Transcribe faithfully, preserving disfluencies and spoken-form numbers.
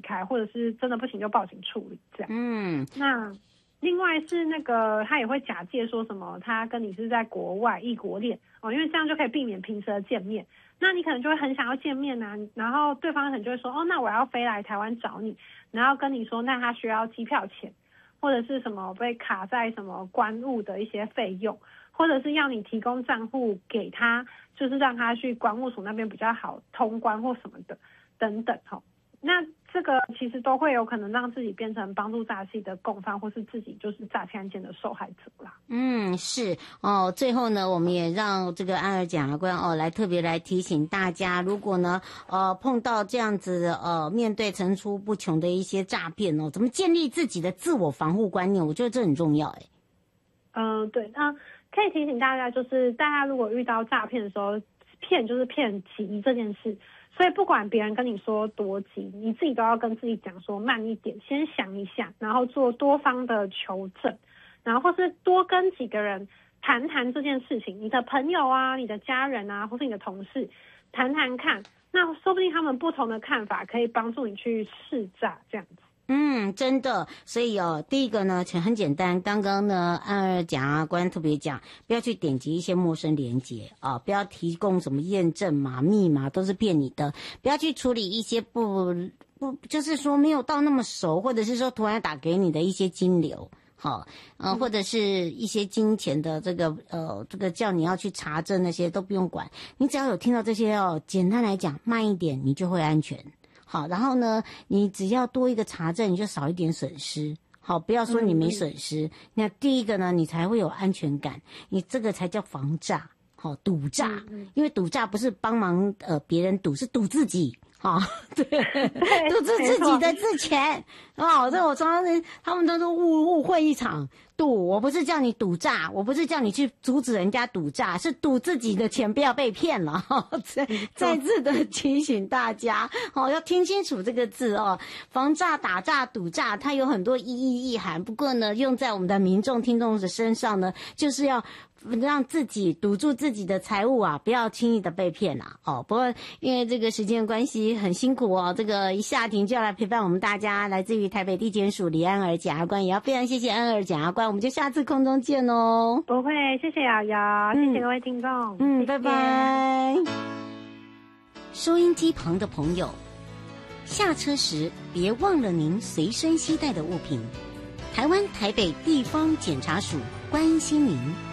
开，或者是真的不行就报警处理这样。 嗯， 那另外是那个他也会假借说什么他跟你是在国外异国恋哦，因为这样就可以避免平时的见面。那你可能就会很想要见面啊，然后对方可能就会说哦，那我要飞来台湾找你，然后跟你说那他需要机票钱，或者是什么被卡在什么关务的一些费用，或者是要你提供账户给他，就是让他去关务署那边比较好通关或什么的等等齁。那这个其实都会有可能让自己变成帮助诈欺的共犯，或是自己就是诈欺案件的受害者啦。 嗯，是哦。最后呢，我们也让这个安儿检察官哦来特别来提醒大家，如果呢呃碰到这样子呃面对层出不穷的一些诈骗哦，怎么建立自己的自我防护观念？我觉得这很重要哎。 嗯、呃，对，那可以提醒大家，就是大家如果遇到诈骗的时候，骗就是骗急这件事。所以不管别人跟你说多急，你自己都要跟自己讲说慢一点，先想一下，然后做多方的求证，然后或是多跟几个人谈谈这件事情，你的朋友啊，你的家人啊，或是你的同事谈谈看，那说不定他们不同的看法可以帮助你去试诈这样子。 嗯，真的，所以哦，第一个呢，其实很简单。刚刚呢，安儿检察官特别讲，不要去点击一些陌生连结啊，不要提供什么验证码、密码，都是骗你的。不要去处理一些不不，就是说没有到那么熟，或者是说突然打给你的一些金流，好，呃，或者是一些金钱的这个呃，这个叫你要去查证那些都不用管，你只要有听到这些哦，简单来讲，慢一点，你就会安全。好，然后呢，你只要多一个查证，你就少一点损失。好，不要说你没损失。嗯、那第一个呢，你才会有安全感，你这个才叫防诈。好，赌诈，嗯、因为赌诈不是帮忙呃别人赌，是赌自己。好，对，赌自自己的自钱。哦，这我常常他们都说误误会一场。赌，我不是叫你赌诈，我不是叫你去阻止人家赌诈，是赌自己的钱不要被骗了。再再次的提醒大家，哦，要听清楚这个字哦，防诈、打诈、赌诈，它有很多意义意涵。不过呢，用在我们的民众听众的身上呢，就是要让自己堵住自己的财物啊，不要轻易的被骗啦。哦，不过因为这个时间关系很辛苦哦，这个一下庭就要来陪伴我们大家，来自于台北地检署李安儿检察官，也要非常谢谢安儿检察官。我们就下次空中见哦。 不会，谢谢瑶瑶，嗯、谢谢各位听众， 嗯， 谢谢拜拜。收音机旁的朋友，下车时别忘了您随身携带的物品。台湾台北地方检察署关心您。